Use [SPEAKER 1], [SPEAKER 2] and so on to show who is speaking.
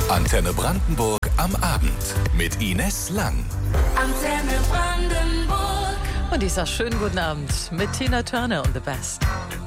[SPEAKER 1] Antenne Brandenburg am Abend mit Ines Lang.
[SPEAKER 2] Antenne Brandenburg.
[SPEAKER 3] Und ich sage schönen guten Abend mit Tina Turner und The Best.